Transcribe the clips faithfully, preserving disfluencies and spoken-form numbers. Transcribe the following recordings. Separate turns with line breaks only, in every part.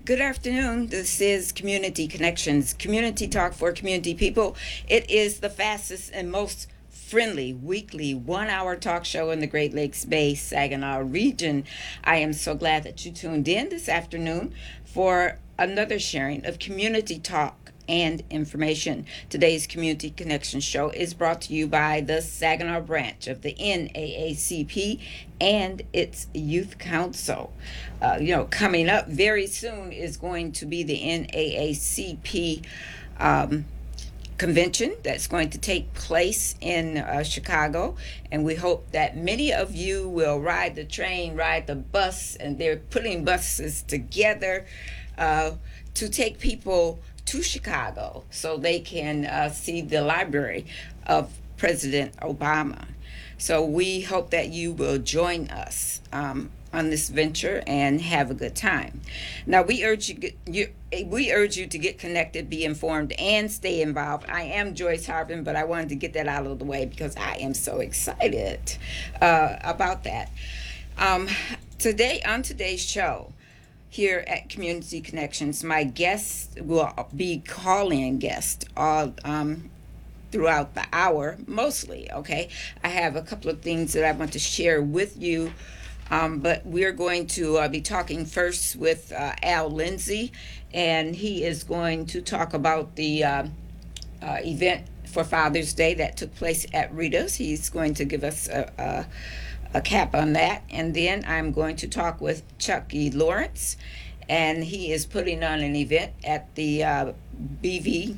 Good afternoon. This is Community Connections, community talk for community people. It is the fastest and most friendly weekly one-hour talk show in the Great Lakes Bay Saginaw region. I am so glad that you tuned in this afternoon for another sharing of community talk and information. Today's Community Connection show is brought to you by the Saginaw branch of the N double A C P and its Youth Council. Uh, you know, coming up very soon is going to be the N double A C P um, convention that's going to take place in uh, Chicago, and we hope that many of you will ride the train, ride the bus, and they're putting buses together uh, to take people to Chicago so they can uh, see the library of President Obama. So we hope that you will join us um, on this venture and have a good time. Now we urge you, get, you we urge you to get connected, be informed, and stay involved. I am Joyce Harbin, but I wanted to get that out of the way because I am so excited uh, about that. Um, today on today's show, here at Community Connections, my guests will be call-in guests all um, throughout the hour, mostly, okay? I have a couple of things that I want to share with you, um, but we're going to uh, be talking first with uh, Al Lindsay, and he is going to talk about the uh, uh, event for Father's Day that took place at Rita's. He's going to give us a, a a cap on that. And then I'm going to talk with Chucky Lawrence, and he is putting on an event at the uh, B V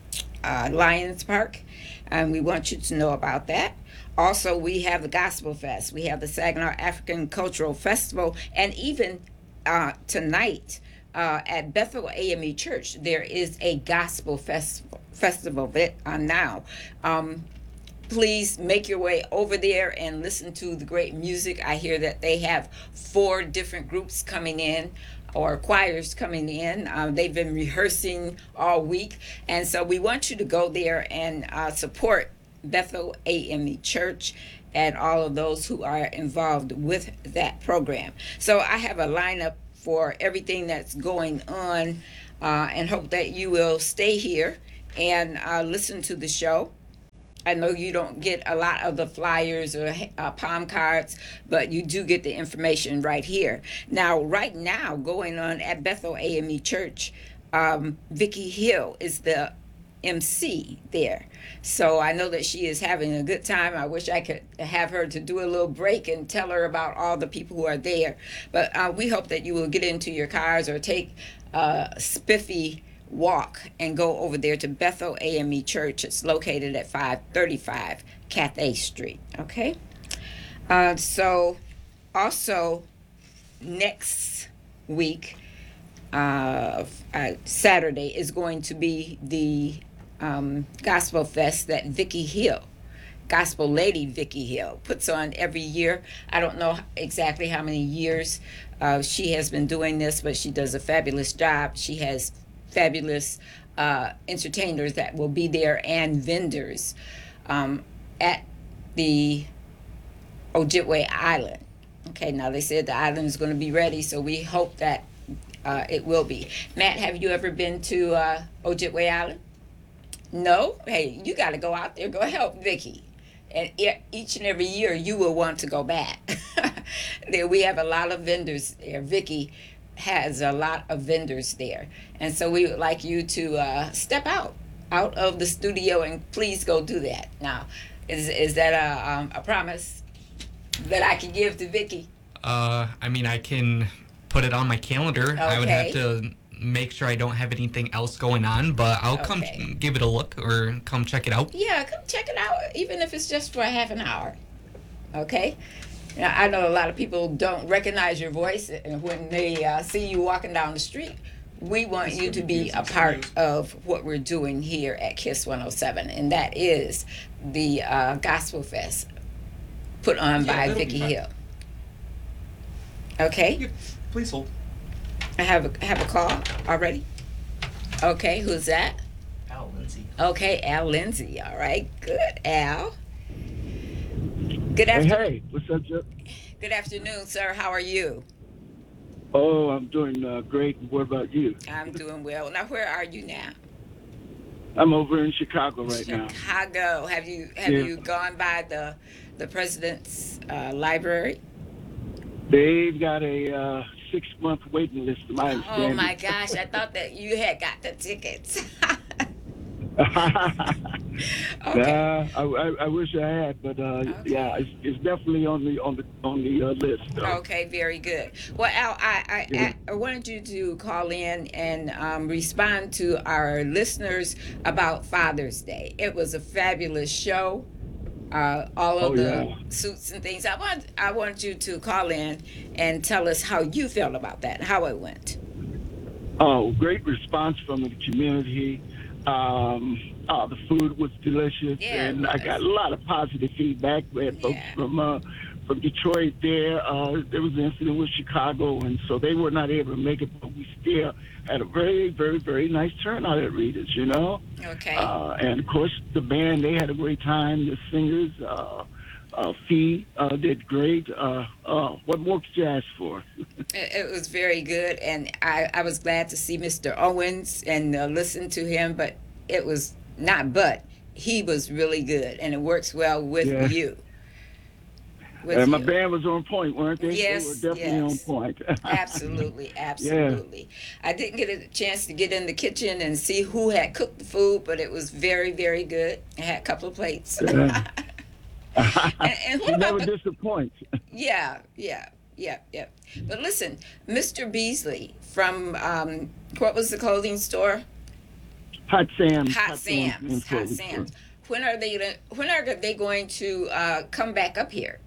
uh, Lions Park, and we want you to know about that. Also, we have the Gospel Fest. We have the Saginaw African Cultural Festival, and even uh, tonight uh, at Bethel A M E Church, there is a Gospel Festival, festival that, uh, now. Um, Please make your way over there and listen to the great music. I hear that they have four different groups coming in, or choirs coming in. Uh, they've been rehearsing all week. And so we want you to go there and uh, support Bethel A M E Church and all of those who are involved with that program. So I have a lineup for everything that's going on, uh, and hope that you will stay here and uh, listen to the show. I know you don't get a lot of the flyers or uh, palm cards, but you do get the information right here. Now, right now, going on at Bethel A M E Church, um, Vicki Hill is the M C there. So I know that she is having a good time. I wish I could have her to do a little break and tell her about all the people who are there. But uh, we hope that you will get into your cars or take a spiffy walk and go over there to Bethel A M E Church. It's located at five thirty-five Cathay Street. Okay. Uh, so also next week, uh, uh, Saturday is going to be the um, Gospel Fest that Vicki Hill, Gospel Lady Vicki Hill, puts on every year. I don't know exactly how many years uh, she has been doing this, but she does a fabulous job. She has fabulous uh, entertainers that will be there, and vendors um, at the Ojibwe Island. Okay, now they said the island is going to be ready, so we hope that uh, it will be. Matt, have you ever been to uh, Ojibwe Island? No? Hey, you got to go out there, go help Vicki. And e- each and every year you will want to go back. There, we have a lot of vendors there. Vicki has a lot of vendors there, and so we would like you to uh, step out out of the studio and please go do that. Now, is is that a, um, a promise that I can give to Vicki?
Uh, I mean, I can put it on my calendar.
Okay.
I would have to make sure I don't have anything else going on, but I'll come
Okay.
give it a look or come check it out.
Yeah, come check it out, even if it's just for a half an hour. Okay. Now, I know a lot of people don't recognize your voice, and when they uh, see you walking down the street, we want you to be a part of what we're doing here at KISS one oh seven, and that is the uh, Gospel Fest put on
Yeah,
by
that'll be
Vicki
fine.
Hill. Okay,
Yeah, please hold.
I have a have a call already. Okay, who's that?
Al Lindsay.
Okay, Al Lindsay. All right, good, Al. Good
Hey,
afternoon.
hey, what's up, Joe?
Good afternoon, sir. How are you?
Oh, I'm doing uh, great. What about you?
I'm doing well. Now, where are you now?
I'm over in Chicago right now.
Chicago. Have you have
Yeah.
you gone by the the president's uh, library?
They've got a uh, six month waiting list, to my
Oh my
understanding.
gosh! I thought that you had got the tickets. Okay.
Nah, I, I, I wish I had, but uh, yeah,
Okay.
it's, it's definitely on the on the on the uh, list. Though.
Okay, very good. Well, Al, I, I,
Yeah.
I I wanted you to call in and um, respond to our listeners about Father's Day. It was a fabulous show. Uh, all
Oh
of the
yeah.
suits and things. I want I want you to call in and tell us how you felt about that, how it went.
Oh, great response from the community. Um, uh, the food was delicious,
Yeah, it
and I got
was.
a lot of positive feedback. We had folks
Yeah.
from uh, from Detroit there. Uh, there was an incident with Chicago, and so they were not able to make it, but we still had a very, very, very nice turnout at Rita's, you know.
Okay.
Uh, and of course, the band, they had a great time. The singers, uh, uh, Fee, uh, did great. Uh, uh, what more could you ask for?
It, it was very good, and I, I was glad to see Mister Owens and uh, listen to him. But it was not, but he was really good, and it works well with
Yeah.
you. With
And my
you.
band was on point, weren't they?
Yes,
They were definitely
yes.
on point.
Absolutely, absolutely. I didn't get a chance to get in the kitchen and see who had cooked the food, but it was very, very good. I had a couple of plates.
Yeah.
and, and what
She
about
never
the
disappoints.
Yeah, yeah, yeah, yeah. But listen, Mister Beasley from um, what was the clothing store?
Hot Sam's.
Hot
Sam's
Sam's.
in
Hot
Philly.
Sam's. When are they gonna? When are they going to uh, come back up here?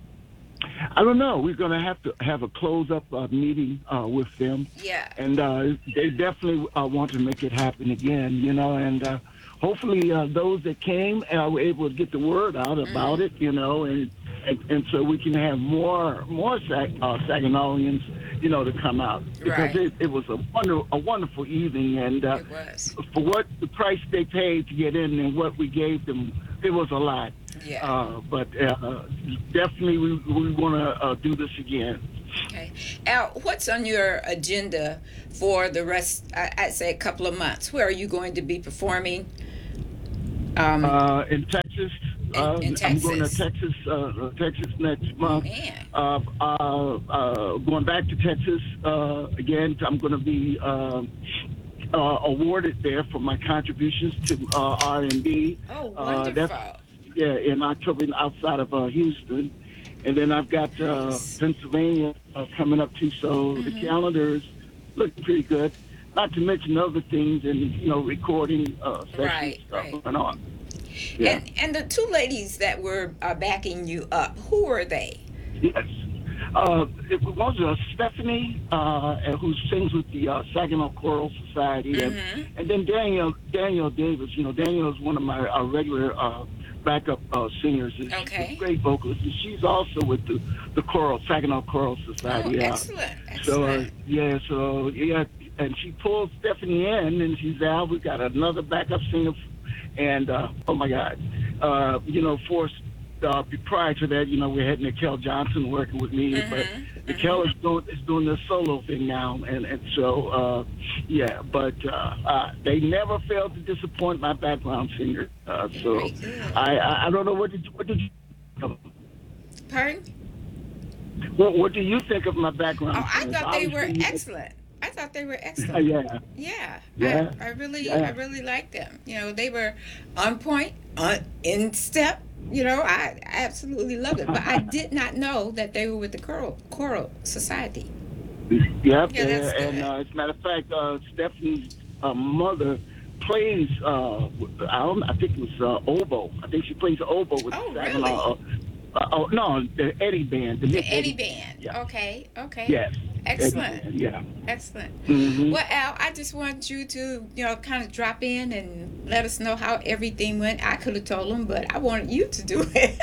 I don't know. We're going to have to have a close-up uh, meeting uh, with them,
Yeah.
and uh, they definitely uh, want to make it happen again. You know, and uh, hopefully uh, those that came uh, were able to get the word out about
Mm.
it. You know, and, and and so we can have more more Sag, uh, Saginawians, you know, to come out because
Right.
it, it was a wonder a wonderful evening, and uh,
It was.
for what the price they paid to get in and what we gave them, it was a lot.
Yeah.
Uh, but uh, definitely, we, we want to uh, do this again.
Okay. Al, what's on your agenda for the rest? I, I'd say a couple of months. Where are you going to be performing? Um,
Uh, in Texas, uh,
in
I'm going to
Texas.
Texas, uh, Texas next month.
man.
Uh, uh, uh, going back to Texas uh, again. I'm going to be uh, uh, awarded there for my contributions to uh, R and B.
Oh,
Uh,
wonderful.
that's yeah, in October outside of uh, Houston. And then I've got uh,
Nice.
Pennsylvania uh, coming up too. So the calendar is looking pretty good. Not to mention other things and, you know, recording uh, sessions
Right,
uh,
right.
going on. Yeah.
And and the two ladies that were uh, backing you up, who were they?
Yes. Uh, it was uh, Stephanie, uh, who sings with the uh, Saginaw Choral Society, and,
Mhm.
and then Daniel Daniel Davis. You know, Daniel is one of my uh, regular uh, backup uh, singers. And
Okay.
she's a great vocalist, and she's also with the the choral Saginaw Choral
Oh,
Society. uh,
excellent,
So uh,
excellent.
yeah, so yeah, and she pulls Stephanie in, and she's out. We got another backup singer, and uh, oh my God, uh, you know, for uh, prior to that, you know, we had Nicole Johnson working with me,
Mhm,
but
mhm.
Nicole is doing is doing this solo thing now, and and so uh, yeah, but uh, uh, they never failed to disappoint my background singer. Uh, so
Very good.
I, I I don't know what did what did you.
Pardon?
What, what do you think of my background?
Oh, I
singers?
thought they were
Obviously,
excellent. I thought they were
uh,
excellent.
yeah.
Yeah,
Yeah.
I, I really,
Yeah.
I really liked them. You know, they were on point, on in step. You know, I, I absolutely loved it. But I did not know that they were with the choral choral society.
Yep,
Yeah, that's
and, and
good.
uh, as a matter of fact, uh, Stephanie's uh, mother plays. Uh, I don't. I think it was uh, oboe. I think she plays oboe with
Oh,
the
really?
Saginaw. Uh, uh, oh no, the Eddie Band. The,
The
Nick
Eddie Band.
Yeah.
Okay, okay.
Yes.
Excellent.
Eddie Band, yeah.
Excellent.
hmm
Well, Al, I just want you to, you know, kind of drop in and let us know how everything went. I could have told them, but I wanted you to do it.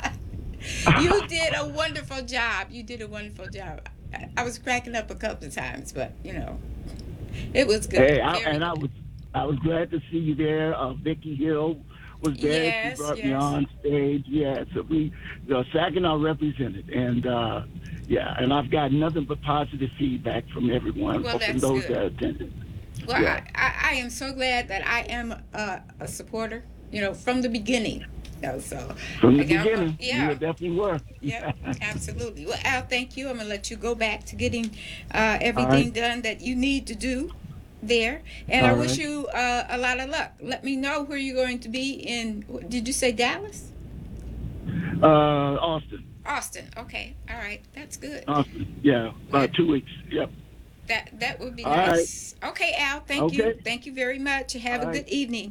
You did a wonderful job. You did a wonderful job. I, I was cracking up a couple of times, but you know, it was good.
Hey, I,
Very
and I
good.
was I was glad to see you there. Uh, Vicky Hill was there.
Yes,
She brought me
yes.
on stage. Yeah, so we, the Saginaw represented, and uh, yeah, and I've got nothing but positive feedback from everyone,
Well,
from
that's
those
good.
that attended.
Well,
Yeah.
I, I, I am so glad that I am a, a supporter, you know, from the beginning. You know, so
From the
I got-
beginning,
yeah.
you definitely were.
Yeah, absolutely. Well, Al, thank you. I'm gonna let you go back to getting uh,
All
everything
right.
done that you need to do there, and I
All
wish
right.
you uh, a lot of luck. Let me know where you're going to be in. Did you say Dallas?
Uh, Austin.
Austin. Okay. All right. That's good.
Austin. Yeah, about two weeks. Yep.
That that would be
All right.
nice. Okay, Al. Thank you.
Okay.
Thank you very much. Have
All
a
right.
good evening,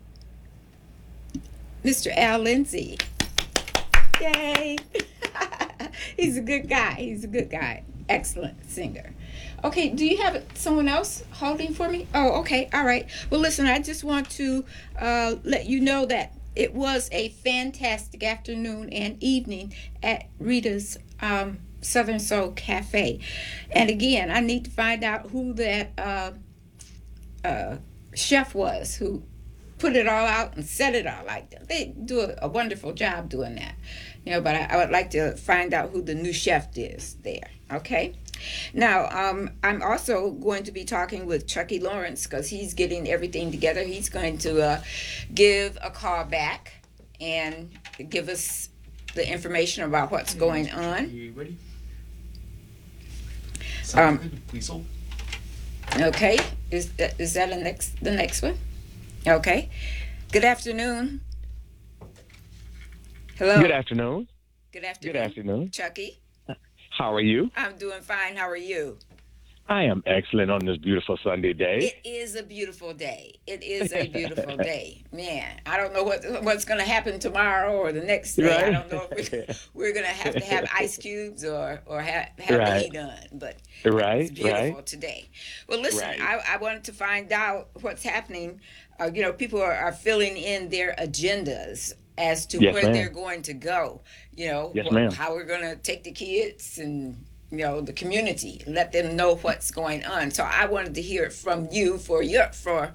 Mister Al Lindsay. Yay! He's a good guy. He's a good guy. Excellent singer. Okay, do you have someone else holding for me? Oh, okay. All right. Well, listen, I just want to uh, let you know that it was a fantastic afternoon and evening at Rita's um, Southern Soul Cafe. And again, I need to find out who that uh, uh, chef was who put it all out and set it all like that. They do a, a wonderful job doing that. You know, but I, I would like to find out who the new chef is there. Okay. Now, um, I'm also going to be talking with Chucky Lawrence because he's getting everything together. He's going to uh, give a call back and give us the information about what's going on.
You ready?
Um,
Sounds good. Please hold.
Okay. Is that, is that the next the next one? Okay. Good afternoon. Hello.
Good afternoon.
Good afternoon.
Good afternoon.
Chucky.
How are you?
I'm doing fine. How are you?
I am excellent on this beautiful Sunday day.
It is a beautiful day. It is a beautiful day. Man, I don't know what what's going to happen tomorrow or the next day. I
Right.
don't know if we're, we're going to have to have ice cubes or, or have, have
Right.
the heat on. But
Right,
it's beautiful
right.
today. Well, listen,
Right.
I, I wanted to find out what's happening. Uh, you know, people are, are filling in their agendas as to
Yes,
where
ma'am.
they're going to go. You know,
Yes,
wh-
ma'am.
how we're going to take the kids and you know the community, let them know what's going on. So I wanted to hear it from you for your for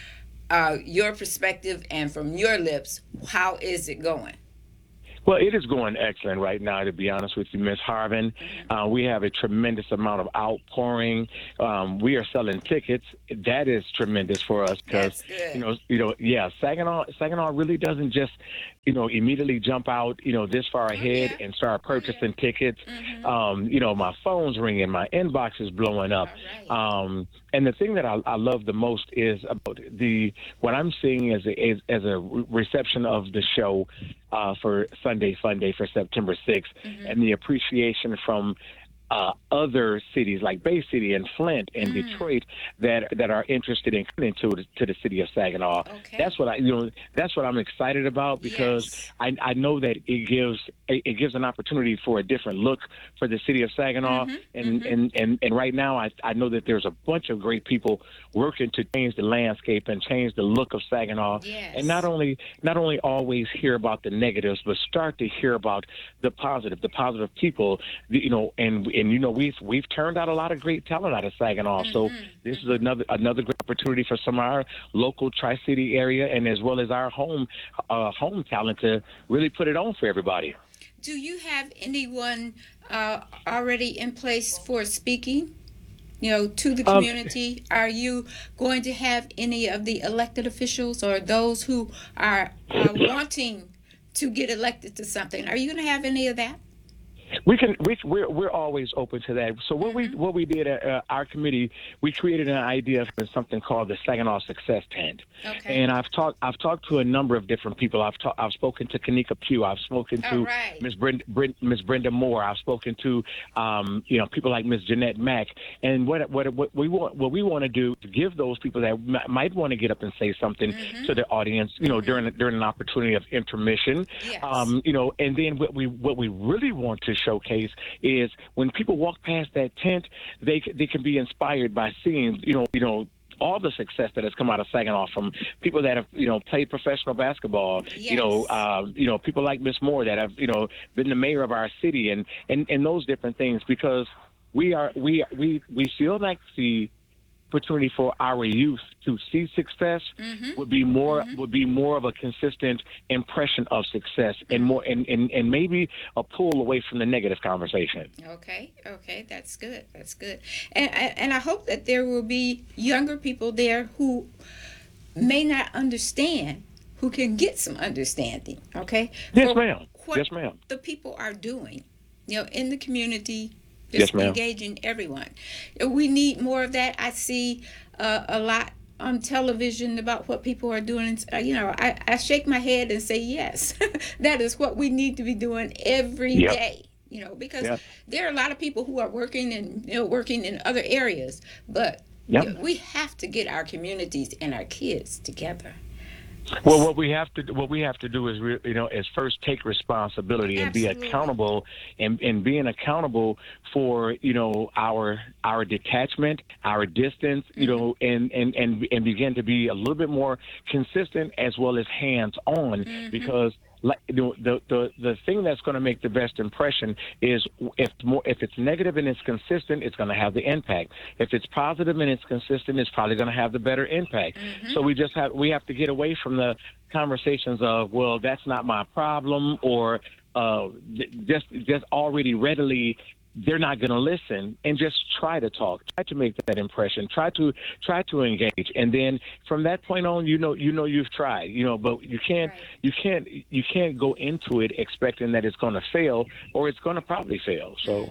uh, your perspective and from your lips. How is it going?
Well, it is going excellent right now, to be honest with you, Miss Harvin. Uh, we have a tremendous amount of outpouring. Um, we are selling tickets. That is tremendous for us because,
That's good.
you know, you know, yeah, Saginaw, Saginaw really doesn't just, you know, immediately jump out, you know, this far ahead
yeah.
and start purchasing tickets.
Mhm.
Um, you know, my phone's ringing, my inbox is blowing up.
All right.
Um, and the thing that I, I love the most is about the what I'm seeing as a as, as a reception of the show uh, for Sunday Fun Day for September sixth,
Mm-hmm.
and the appreciation from uh, other cities like Bay City and Flint and
Mm.
Detroit that that are interested in coming to the, to the city of Saginaw.
Okay.
That's what I you know that's what I'm excited about because
Yes.
I, I know that it gives it it gives an opportunity for a different look for the city of Saginaw,
Mhm,
and,
mhm.
and and and right now I I know that there's a bunch of great people working to change the landscape and change the look of Saginaw,
Yes.
and not only not only always hear about the negatives, but start to hear about the positive, the positive people, the- you know, and and you know we've we've turned out a lot of great talent out of Saginaw, so
Mm-hmm.
this is another another great opportunity for some of our local Tri-City area and as well as our home uh, home talent to really put it on for everybody.
Do you have anyone uh, already in place for speaking? You know, to the
Um,
community. Are you going to have any of the elected officials or those who are uh, wanting to get elected to something? Are you going to have any of that?
We can. We, we're we're always open to that. So what we what we did at uh, our committee, we created an idea for something called the Saginaw Success Tent.
Okay.
And I've talked I've talked to a number of different people. I've talked I've spoken to Kanika Pugh. I've spoken
All
to
right.
Miss Brenda Brent, Miss Brenda Moore. I've spoken to um, you know people like Miss Jeanette Mack. And what what what we want what we want to do is give those people that m- might want to get up and say something
Mm-hmm.
to the audience, you know, during during an opportunity of intermission.
Yes.
Um, you know, and then what we what we really want to showcase is when people walk past that tent, they c- they can be inspired by seeing, you know, you know, all the success that has come out of Saginaw from people that have, you know, played professional basketball, you know,
Yes.
uh, you know, people like Miss Moore that have, you know, been the mayor of our city and, and, and those different things because we are we we we feel like the opportunity for our youth to see success
Mm-hmm.
would be more would be more of a consistent impression of success and more and, and, and maybe a pull away from the negative conversation.
Okay, okay, that's good. That's good. And and I hope that there will be younger people there who may not understand, who can get some understanding. Okay.
Yes,
For
ma'am.
what
Yes, ma'am.
the people are doing, you know, in the community,
Yes,
just
ma'am.
engaging everyone. We need more of that. I see uh, a lot on television about what people are doing. Uh, You know, I, I shake my head and say, yes, that is what we need to be doing every day.
Yep.
You know, because
Yep.
there are a lot of people who are working and, you know, working in other areas, but
Yep.
we have to get our communities and our kids together.
Well, what we have to what we have to do is, re- you know, is first take responsibility and
Absolutely.
be accountable, and, and being accountable for, you know, our our detachment, our distance, you know, and, and, and, and begin to be a little bit more consistent as well as hands on, because like you know, the the the thing that's going to make the best impression is if more if it's negative and it's consistent, it's going to have the impact. If it's positive and it's consistent, it's probably going to have the better impact. So we just have we have to get away from the conversations of, well, that's not my problem, or uh, just just already readily they're not going to listen, and just try to talk, try to make that impression, try to try to engage, and then from that point on, you know, you know, you've tried, you know, but you can't,
Right.
you can't, you can't go into it expecting that it's going to fail, or it's going to probably fail. So,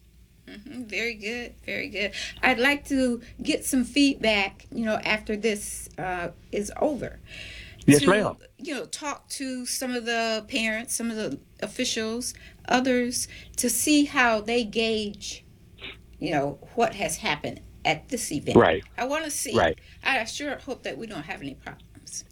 Mhm, Very good, very good. I'd like to get some feedback, you know, after this uh, is over.
Yes,
to,
ma'am.
You know, talk to some of the parents, some of the officials, others, to see how they gauge, you know, what has happened at this event.
Right.
I want to see.
Right.
I sure hope that we don't have any problems.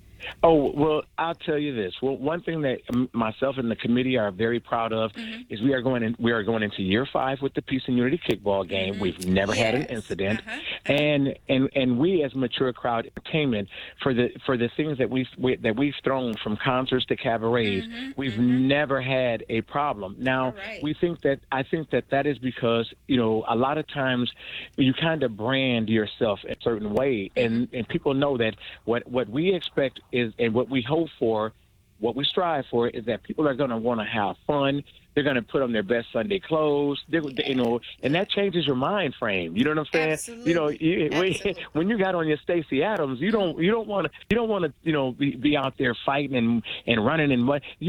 Oh, well, I'll tell you this. Well, one thing that um, myself and the committee are very proud of
Mm-hmm.
is we are going in, we are going into year five with the Peace and Unity kickball game.
Mhm.
We've never had an
Yes.
incident,
Uh-huh.
and and and we as Mature Crowd Entertainment, for the for the things that we've we, that we've thrown from concerts to cabarets,
Mhm,
we've
mhm.
never had a problem. Now
All right.
we think that I think that that is because, you know, a lot of times you kind of brand yourself a certain way, and and people know that what what we expect is and what we hope for, what we strive for, is that people are going to want to have fun. They're going to put on their best Sunday clothes. They're, you know, and that changes your mind frame. You know what I'm saying?
Absolutely.
You know, you, when,
Absolutely.
when you got on your Stacey Adams, you don't you don't want to you don't want to you know be, be out there fighting and and running and what. You